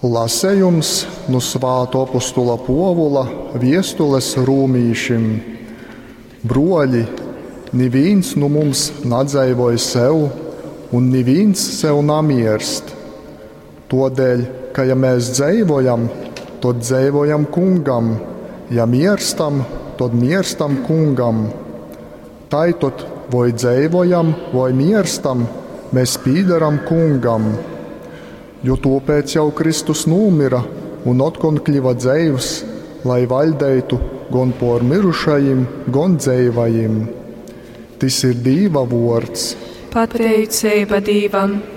Lasējums no Svāto apostula Povula viestules Rūmīšim. Broļi, neviens no mums nadzeivoja sev, un neviens sev namierst. Todēļ, ka ja mēs dzīvojam, tad dzīvojam kungam, ja mierstam, tad mierstam kungam. Taitot vai dzīvojam, vai mierstam, mēs pīdaram kungam. Jo tāpēc jau Kristus numira un otkon kļuva dzīvs, lai valdeitu gan pār mirušajiem, gan dzīvajiem. Tas ir Dieva vārds. Pateicība Dievam!